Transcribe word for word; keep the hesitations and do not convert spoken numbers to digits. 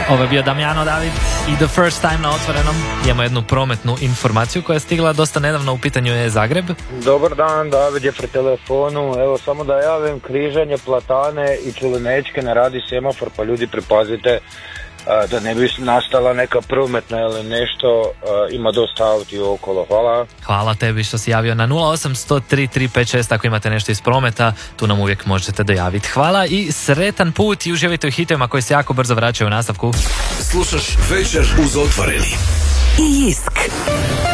Ovo je bio Damjano David i The First Time na Otvorenom. Imamo jednu prometnu informaciju koja je stigla dosta nedavno, u pitanju je Zagreb. Dobar dan, David je pri telefonu. Evo samo da javim, križanje Platane i Čulinečke ne radi semafor, pa ljudi pripazite da ne bi nastala neka prometna ili nešto, ima dosta auti okolo. Hvala. Hvala tebi što si javio na nula osam sto tri tri pet šest ako imate nešto iz prometa, tu nam uvijek možete dojaviti. Hvala i sretan put i uživajte u hitovima koji se jako brzo vraćaju u nastavku. Slušaš Večer uz Otvoreni. I Jisk.